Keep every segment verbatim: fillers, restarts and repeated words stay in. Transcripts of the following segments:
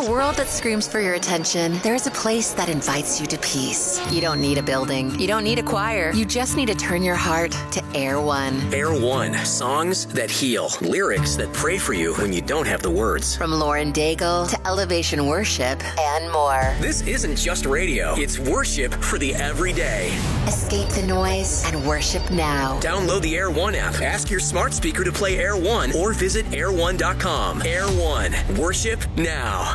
a world that screams for your attention, there's a place that invites you to peace. You don't need a building. You don't need a choir. You just need to turn your heart to Air One. Air One. Songs that heal. Lyrics that pray for you when you don't have the words. From Lauren Daigle to Elevation Worship and more. This isn't just radio. It's worship for the everyday. Escape the noise and worship now. Download the Air One app. Ask your smart speaker to play Air One or visit air one dot com. Air One. Worship now.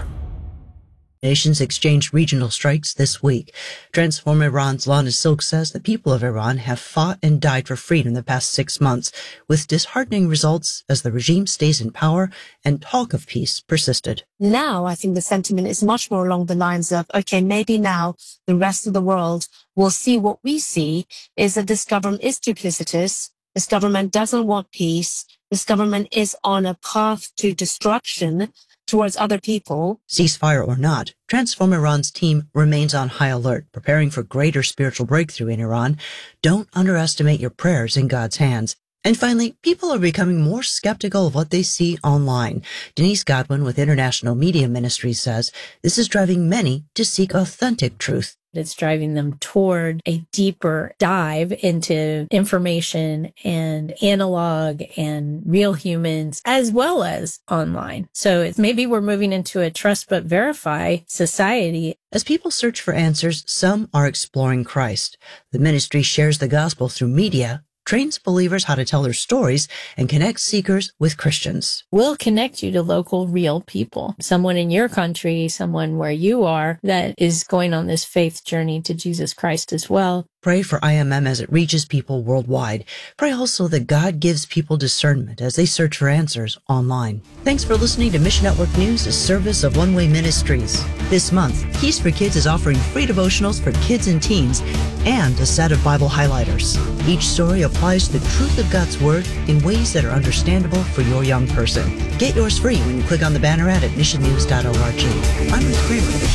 Nations exchanged regional strikes this week. Transform Iran's Lana Silk says the people of Iran have fought and died for freedom the past six months, with disheartening results as the regime stays in power and talk of peace persisted. Now, I think the sentiment is much more along the lines of, okay, maybe now the rest of the world will see what we see is that this government is duplicitous. This government doesn't want peace. This government is on a path to destruction towards other people. Ceasefire or not, Transform Iran's team remains on high alert, preparing for greater spiritual breakthrough in Iran. Don't underestimate your prayers in God's hands. And finally, people are becoming more skeptical of what they see online. Denise Godwin with International Media Ministries says this is driving many to seek authentic truth. It's driving them toward a deeper dive into information and analog and real humans, as well as online. So it's maybe we're moving into a trust but verify society. As people search for answers, some are exploring Christ. The ministry shares the gospel through media, trains believers how to tell their stories, and connects seekers with Christians. We'll connect you to local, real people. Someone in your country, someone where you are that is going on this faith journey to Jesus Christ as well. Pray for I M M as it reaches people worldwide. Pray also that God gives people discernment as they search for answers online. Thanks for listening to Mission Network News, a service of One Way Ministries. This month, Keys for Kids is offering free devotionals for kids and teens and a set of Bible highlighters. Each story applies the truth of God's Word in ways that are understandable for your young person. Get yours free when you click on the banner ad at mission news dot org. I'm Ruth Kramer.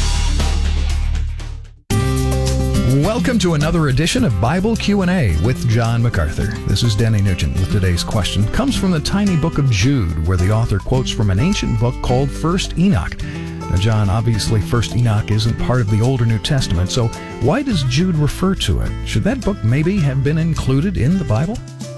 Welcome to another edition of Bible Q and A with John MacArthur. This is Denny Nugent with today's question. Comes from the tiny book of Jude, where the author quotes from an ancient book called First Enoch. Now, John, obviously First Enoch isn't part of the Older New Testament, so why does Jude refer to it? Should that book maybe have been included in the Bible?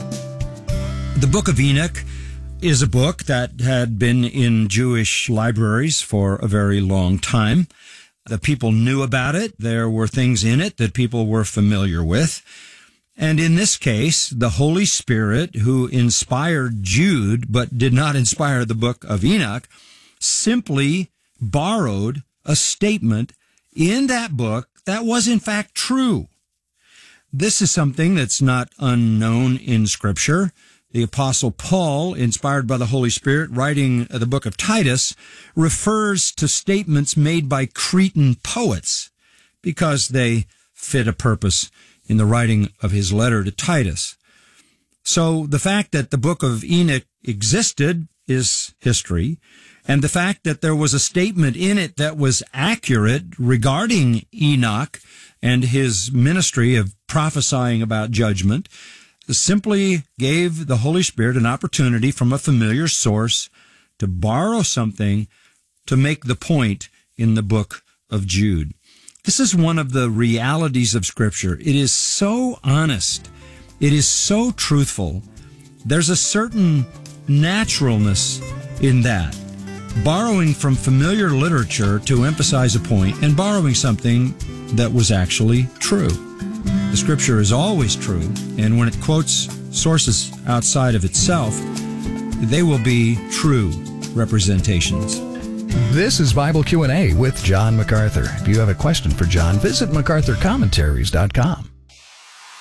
The book of Enoch is a book that had been in Jewish libraries for a very long time. The people knew about it. There were things in it that people were familiar with. And in this case, the Holy Spirit, who inspired Jude but did not inspire the book of Enoch, simply borrowed a statement in that book that was in fact true. This is something that's not unknown in Scripture. The Apostle Paul, inspired by the Holy Spirit, writing the book of Titus, refers to statements made by Cretan poets because they fit a purpose in the writing of his letter to Titus. So the fact that the book of Enoch existed is history, and the fact that there was a statement in it that was accurate regarding Enoch and his ministry of prophesying about judgment simply gave the Holy Spirit an opportunity from a familiar source to borrow something to make the point in the book of Jude. This is one of the realities of Scripture. It is so honest. It is so truthful. There's a certain naturalness in that. Borrowing from familiar literature to emphasize a point and borrowing something that was actually true. The Scripture is always true, and when it quotes sources outside of itself, they will be true representations. This is Bible Q and A with John MacArthur. If you have a question for John, visit macarthur commentaries dot com.